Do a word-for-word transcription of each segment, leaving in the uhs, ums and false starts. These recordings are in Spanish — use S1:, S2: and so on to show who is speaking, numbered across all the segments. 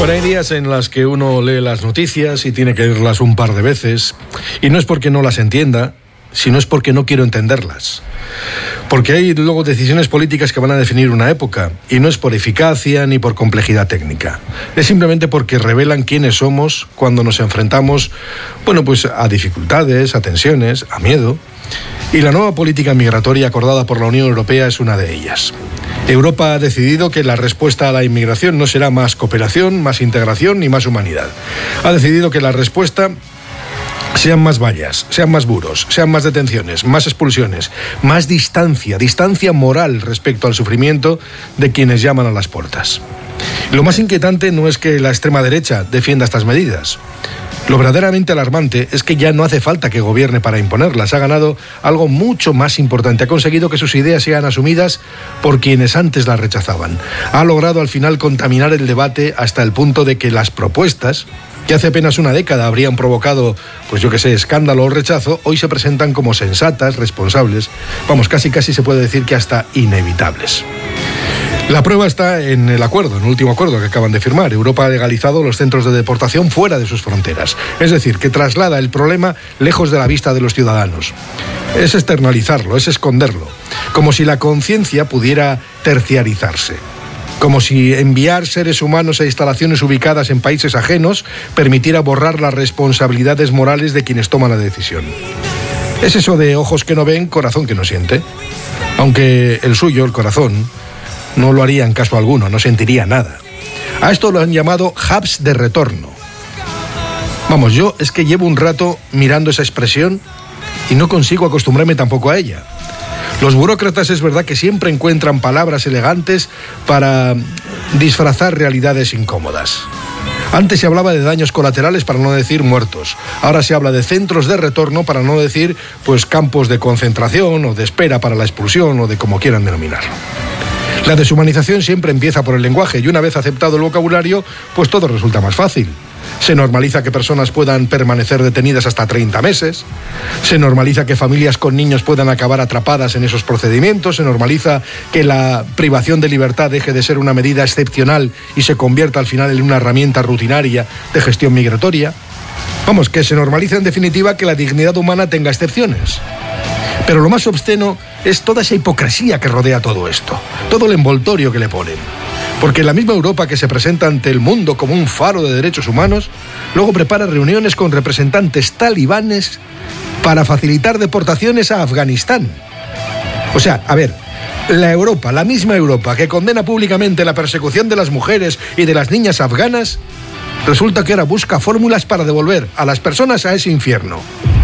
S1: Bueno, hay días en las que uno lee las noticias y tiene que leerlas un par de veces, y no es porque no las entienda, sino es porque no quiero entenderlas. Porque hay luego decisiones políticas que van a definir una época, y no es por eficacia ni por complejidad técnica. Es simplemente porque revelan quiénes somos cuando nos enfrentamos, bueno, pues a dificultades, a tensiones, a miedo. Y la nueva política migratoria acordada por la Unión Europea es una de ellas. Europa ha decidido que la respuesta a la inmigración no será más cooperación, más integración ni más humanidad. Ha decidido que la respuesta sean más vallas, sean más muros, sean más detenciones, más expulsiones, más distancia, distancia moral respecto al sufrimiento de quienes llaman a las puertas. Lo más inquietante no es que la extrema derecha defienda estas medidas. Lo verdaderamente alarmante es que ya no hace falta que gobierne para imponerlas. Ha ganado algo mucho más importante. Ha conseguido que sus ideas sean asumidas por quienes antes las rechazaban. Ha logrado al final contaminar el debate hasta el punto de que las propuestas que hace apenas una década habrían provocado, pues yo qué sé, escándalo o rechazo, hoy se presentan como sensatas, responsables, vamos, casi casi se puede decir que hasta inevitables. La prueba está en el acuerdo, en el último acuerdo que acaban de firmar. Europa ha legalizado los centros de deportación fuera de sus fronteras. Es decir, que traslada el problema lejos de la vista de los ciudadanos. Es externalizarlo, es esconderlo. Como si la conciencia pudiera terciarizarse. Como si enviar seres humanos a instalaciones ubicadas en países ajenos permitiera borrar las responsabilidades morales de quienes toman la decisión. Es eso de ojos que no ven, corazón que no siente. Aunque el suyo, el corazón, no lo haría en caso alguno, no sentiría nada. A esto lo han llamado hubs de retorno. Vamos, yo es que llevo un rato mirando esa expresión y no consigo acostumbrarme tampoco a ella. Los burócratas es verdad que siempre encuentran palabras elegantes para disfrazar realidades incómodas. Antes se hablaba de daños colaterales para no decir muertos. Ahora se habla de centros de retorno para no decir, pues, campos de concentración o de espera para la expulsión o de como quieran denominarlo. La deshumanización siempre empieza por el lenguaje y una vez aceptado el vocabulario, pues todo resulta más fácil. Se normaliza que personas puedan permanecer detenidas hasta treinta meses, se normaliza que familias con niños puedan acabar atrapadas en esos procedimientos, se normaliza que la privación de libertad deje de ser una medida excepcional y se convierta al final en una herramienta rutinaria de gestión migratoria. Vamos, que se normaliza en definitiva que la dignidad humana tenga excepciones. Pero lo más obsceno es toda esa hipocresía que rodea todo esto, todo el envoltorio que le ponen. Porque la misma Europa que se presenta ante el mundo como un faro de derechos humanos, luego prepara reuniones con representantes talibanes para facilitar deportaciones a Afganistán. O sea, a ver, la Europa, la misma Europa que condena públicamente la persecución de las mujeres y de las niñas afganas, resulta que ahora busca fórmulas para devolver a las personas a ese infierno.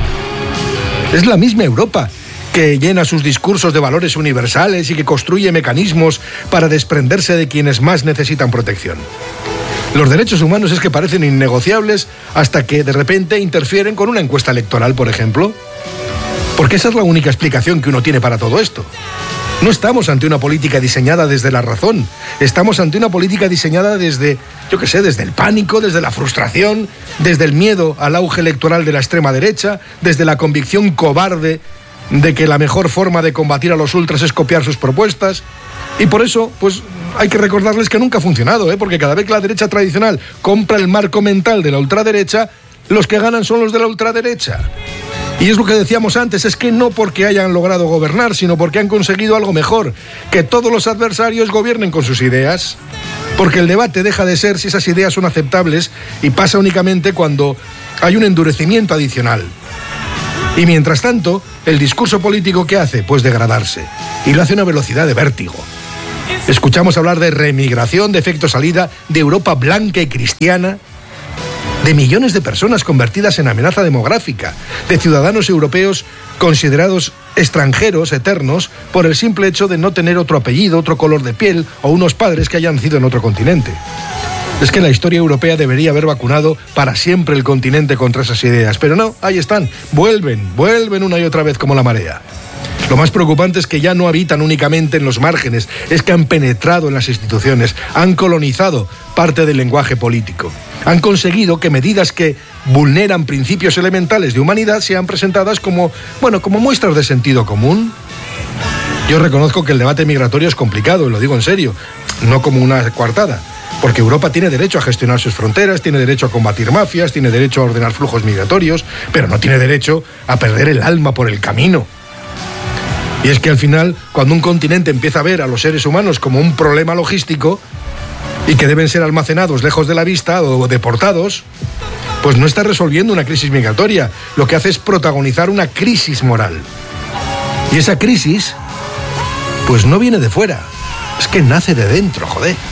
S1: Es la misma Europa que llena sus discursos de valores universales y que construye mecanismos para desprenderse de quienes más necesitan protección. Los derechos humanos es que parecen innegociables hasta que de repente interfieren con una encuesta electoral, por ejemplo. Porque esa es la única explicación que uno tiene para todo esto. No estamos ante una política diseñada desde la razón, estamos ante una política diseñada desde, yo qué sé, desde el pánico, desde la frustración, desde el miedo al auge electoral de la extrema derecha, desde la convicción cobarde de que la mejor forma de combatir a los ultras es copiar sus propuestas. Y por eso, pues, hay que recordarles que nunca ha funcionado, ¿eh? Porque cada vez que la derecha tradicional compra el marco mental de la ultraderecha, los que ganan son los de la ultraderecha. Y es lo que decíamos antes, es que no porque hayan logrado gobernar, sino porque han conseguido algo mejor, que todos los adversarios gobiernen con sus ideas. Porque el debate deja de ser si esas ideas son aceptables y pasa únicamente cuando hay un endurecimiento adicional. Y mientras tanto, el discurso político ¿qué hace? Pues degradarse. Y lo hace a una velocidad de vértigo. Escuchamos hablar de reemigración, de efecto salida, de Europa blanca y cristiana, de millones de personas convertidas en amenaza demográfica, de ciudadanos europeos considerados extranjeros eternos por el simple hecho de no tener otro apellido, otro color de piel o unos padres que hayan nacido en otro continente. Es que la historia europea debería haber vacunado para siempre el continente contra esas ideas, pero no, ahí están, vuelven, vuelven una y otra vez como la marea. Lo más preocupante es que ya no habitan únicamente en los márgenes, es que han penetrado en las instituciones, han colonizado parte del lenguaje político. Han conseguido que medidas que vulneran principios elementales de humanidad sean presentadas como, bueno, como muestras de sentido común. Yo reconozco que el debate migratorio es complicado, y lo digo en serio, no como una coartada. Porque Europa tiene derecho a gestionar sus fronteras, tiene derecho a combatir mafias, tiene derecho a ordenar flujos migratorios, pero no tiene derecho a perder el alma por el camino. Y es que al final, cuando un continente empieza a ver a los seres humanos como un problema logístico y que deben ser almacenados lejos de la vista o deportados, pues no está resolviendo una crisis migratoria, lo que hace es protagonizar una crisis moral. Y esa crisis, pues no viene de fuera, es que nace de dentro, joder.